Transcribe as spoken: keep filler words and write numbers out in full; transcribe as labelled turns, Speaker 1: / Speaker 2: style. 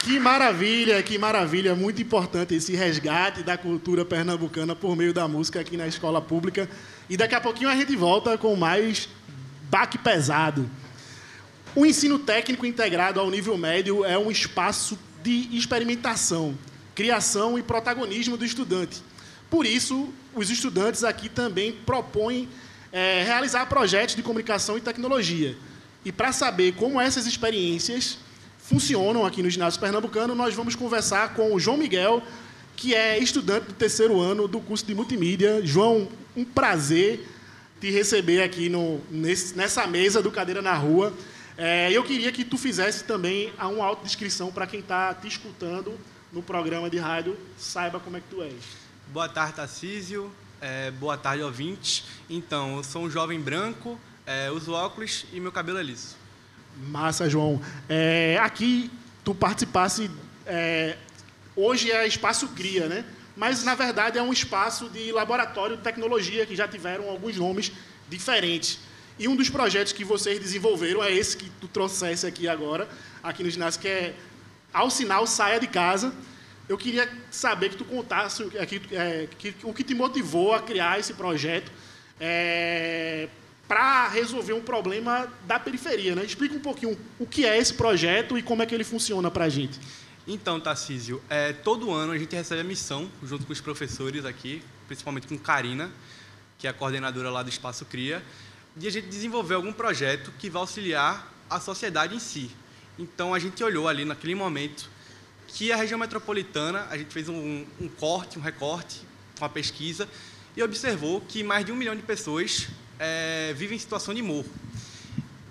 Speaker 1: Que maravilha, que maravilha. Muito importante esse resgate da cultura pernambucana por meio da música aqui na escola pública. E daqui a pouquinho a gente volta com mais baque pesado. O ensino técnico integrado ao nível médio é um espaço de experimentação, criação e protagonismo do estudante. Por isso, os estudantes aqui também propõem é, realizar projetos de comunicação e tecnologia. E para saber como essas experiências funcionam aqui no Ginásio Pernambucano, nós vamos conversar com o João Miguel, que é estudante do terceiro ano do curso de multimídia. João, um prazer te receber aqui no, nesse, nessa mesa do Cadeira na Rua. É, eu queria que tu fizesse também uma autodescrição para quem está te escutando no programa de rádio, saiba como é que tu és.
Speaker 2: Boa tarde, Tarcísio. É, boa tarde, ouvintes. Então, eu sou um jovem branco, é, uso óculos e meu cabelo é liso.
Speaker 1: Massa, João. É, aqui, tu participasse... É, hoje é Espaço Cria, né? Mas, na verdade, é um espaço de laboratório de tecnologia que já tiveram alguns nomes diferentes. E um dos projetos que vocês desenvolveram é esse que tu trouxesse aqui agora, aqui no ginásio, que é Ao Sinal, Saia de Casa. Eu queria saber que tu contasse aqui, é, que, o que te motivou a criar esse projeto é, para resolver um problema da periferia, né? Explica um pouquinho o que é esse projeto e como é que ele funciona para a gente.
Speaker 2: Então, Tarcísio, é, todo ano a gente recebe a missão, junto com os professores aqui, principalmente com Karina, que é a coordenadora lá do Espaço Cria, de a gente desenvolver algum projeto que vai auxiliar a sociedade em si. Então, a gente olhou ali, naquele momento, que a região metropolitana, a gente fez um, um corte, um recorte, uma pesquisa, e observou que mais de um milhão de pessoas é, vivem em situação de morro.